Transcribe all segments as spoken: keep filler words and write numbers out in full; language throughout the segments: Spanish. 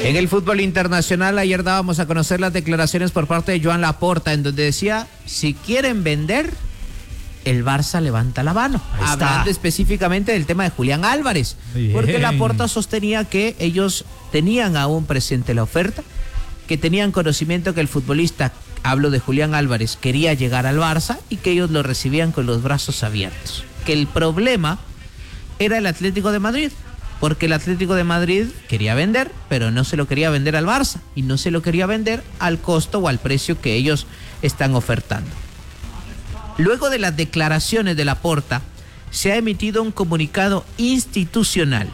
En el fútbol internacional, ayer dábamos a conocer las declaraciones por parte de Joan Laporta, en donde decía, si quieren vender, el Barça levanta la mano. Hablando específicamente del tema de Julián Álvarez. Bien. Porque Laporta sostenía que ellos tenían aún presente la oferta, que tenían conocimiento que el futbolista, hablo de Julián Álvarez, quería llegar al Barça y que ellos lo recibían con los brazos abiertos. Que el problema era el Atlético de Madrid, porque el Atlético de Madrid quería vender, pero no se lo quería vender al Barça y no se lo quería vender al costo o al precio que ellos están ofertando. Luego de las declaraciones de Laporta, se ha emitido un comunicado institucional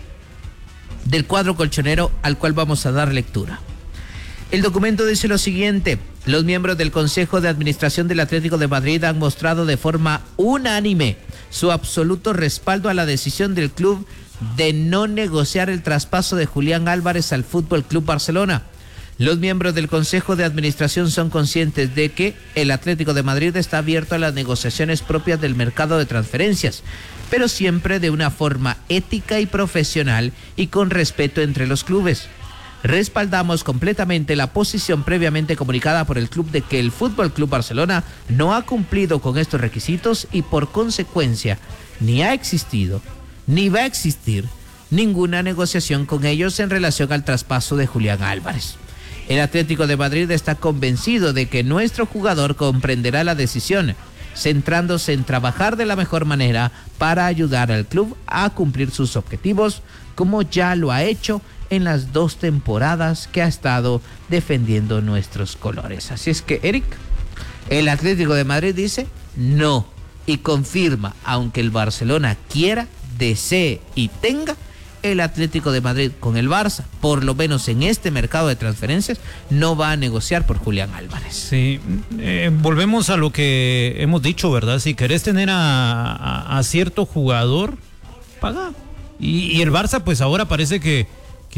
del cuadro colchonero al cual vamos a dar lectura. El documento dice lo siguiente: los miembros del Consejo de Administración del Atlético de Madrid han mostrado de forma unánime su absoluto respaldo a la decisión del club de no negociar el traspaso de Julián Álvarez al Fútbol Club Barcelona. Los miembros del Consejo de Administración son conscientes de que el Atlético de Madrid está abierto a las negociaciones propias del mercado de transferencias, pero siempre de una forma ética y profesional y con respeto entre los clubes. Respaldamos completamente la posición previamente comunicada por el club de que el Fútbol Club Barcelona no ha cumplido con estos requisitos y por consecuencia ni ha existido ni va a existir ninguna negociación con ellos en relación al traspaso de Julián Álvarez. El Atlético de Madrid está convencido de que nuestro jugador comprenderá la decisión, centrándose en trabajar de la mejor manera para ayudar al club a cumplir sus objetivos, como ya lo ha hecho en las dos temporadas que ha estado defendiendo nuestros colores. Así es que, Eric, el Atlético de Madrid dice no y confirma, aunque el Barcelona quiera, desee y tenga, el Atlético de Madrid con el Barça, por lo menos en este mercado de transferencias, no va a negociar por Julián Álvarez. Sí, eh, volvemos a lo que hemos dicho, ¿verdad? Si querés tener a, a, a cierto jugador, paga. Y, y el Barça, pues ahora parece que,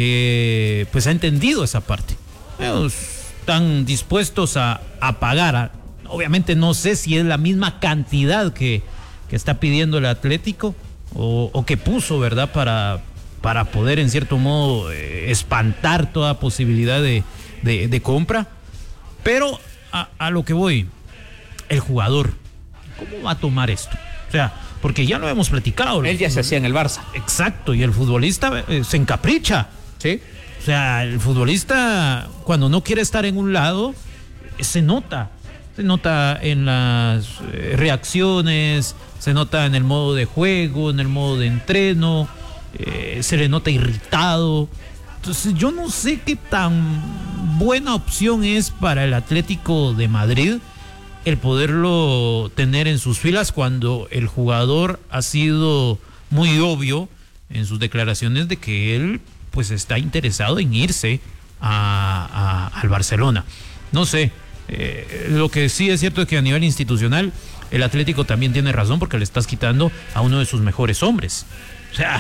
que pues ha entendido esa parte. Ellos están dispuestos a, a pagar. A, obviamente no sé si es la misma cantidad que, que está pidiendo el Atlético o, o que puso, ¿verdad? Para... para poder en cierto modo eh, espantar toda posibilidad de, de, de compra. Pero a, a lo que voy, el jugador, ¿cómo va a tomar esto? O sea, porque ya lo hemos platicado. Él ya se hacía en el Barça. Exacto, y el futbolista eh, se encapricha. Sí. O sea, el futbolista cuando no quiere estar en un lado, eh, se nota. Se nota en las eh, reacciones, se nota en el modo de juego, en el modo de entreno. Eh, se le nota irritado. Entonces yo no sé qué tan buena opción es para el Atlético de Madrid el poderlo tener en sus filas cuando el jugador ha sido muy obvio en sus declaraciones de que él pues está interesado en irse a, a, al Barcelona. No sé, eh, lo que sí es cierto es que a nivel institucional el Atlético también tiene razón, porque le estás quitando a uno de sus mejores hombres. O sea,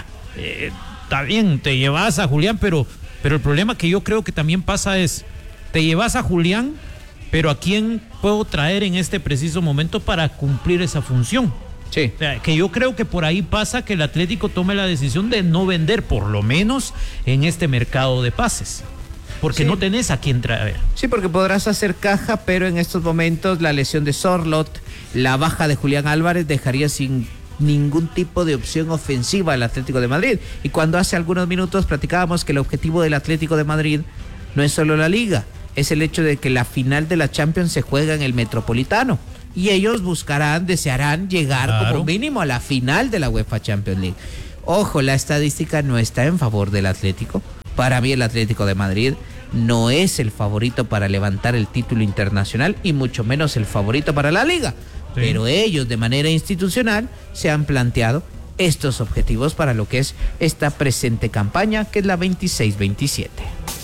está eh, bien, te llevas a Julián, pero, pero el problema que yo creo que también pasa es, te llevas a Julián, pero ¿a quién puedo traer en este preciso momento para cumplir esa función? Sí. O sea, que yo creo que por ahí pasa que el Atlético tome la decisión de no vender, por lo menos en este mercado de pases, porque sí. No tenés a quién traer. Sí, porque podrás hacer caja, pero en estos momentos la lesión de Sorloth, la baja de Julián Álvarez dejaría sin ningún tipo de opción ofensiva al Atlético de Madrid. Y cuando hace algunos minutos platicábamos que el objetivo del Atlético de Madrid no es solo la Liga, es el hecho de que la final de la Champions se juega en el Metropolitano y ellos buscarán, desearán llegar claro. como mínimo a la final de la UEFA Champions League. Ojo, la estadística no está en favor del Atlético. Para mí el Atlético de Madrid no es el favorito para levantar el título internacional y mucho menos el favorito para la Liga. Sí. Pero ellos de manera institucional se han planteado estos objetivos para lo que es esta presente campaña, que es la veintiséis veintisiete.